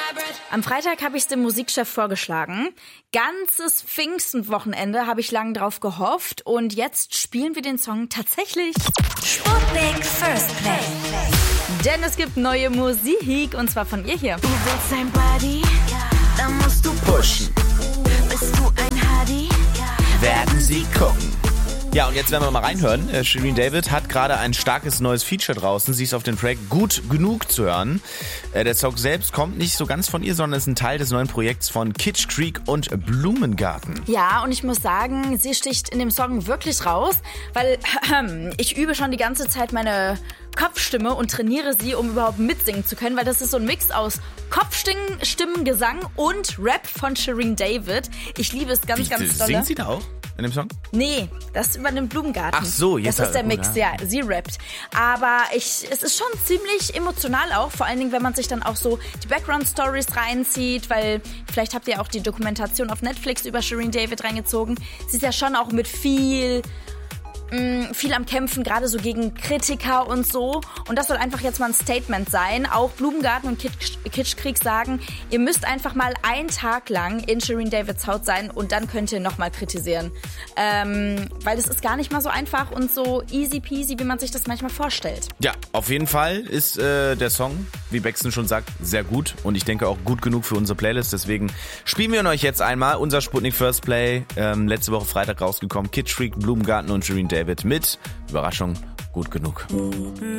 Am Freitag habe ich es dem Musikchef vorgeschlagen. Ganzes Pfingstenwochenende habe ich lang drauf gehofft und jetzt spielen wir den Song tatsächlich. Sputnik First Play. Denn es gibt neue Musik und zwar von ihr hier. Du willst ein Buddy? Dann musst du pushen. Bist du ein Hardy? Werden sie gucken. Ja, und jetzt werden wir mal reinhören. Shirin David hat gerade ein starkes neues Feature draußen. Sie ist auf dem Track Gut Genug zu hören. Der Song selbst kommt nicht so ganz von ihr, sondern ist ein Teil des neuen Projekts von Kitsch Creek und Blumengarten. Ja, und ich muss sagen, sie sticht in dem Song wirklich raus, weil ich übe schon die ganze Zeit meine Kopfstimme und trainiere sie, um überhaupt mitsingen zu können, weil das ist so ein Mix aus Kopfstimmen, Gesang und Rap von Shirin David. Ich liebe es ganz dolle. Singt sie da auch in dem Song? Nee, das über den Blumengarten. Ach so, jetzt. Das ist der Mix, ja. Sie rappt. Aber es ist schon ziemlich emotional auch, vor allen Dingen, wenn man sich dann auch so die Background-Stories reinzieht, weil vielleicht habt ihr auch die Dokumentation auf Netflix über Shirin David reingezogen. Sie ist ja schon auch mit viel am Kämpfen, gerade so gegen Kritiker und so. Und das soll einfach jetzt mal ein Statement sein. Auch Blumengarten und Kitsch Creek sagen, ihr müsst einfach mal einen Tag lang in Shirin Davids Haut sein und dann könnt ihr nochmal kritisieren. Weil es ist gar nicht mal so einfach und so easy peasy, wie man sich das manchmal vorstellt. Ja, auf jeden Fall ist der Song, wie Baxton schon sagt, sehr gut. Und ich denke auch gut genug für unsere Playlist. Deswegen spielen wir euch jetzt einmal unser Sputnik First Play. Letzte Woche Freitag rausgekommen. Kitsch Creek, Blumengarten und Shirin David mit, Überraschung, Gut Genug.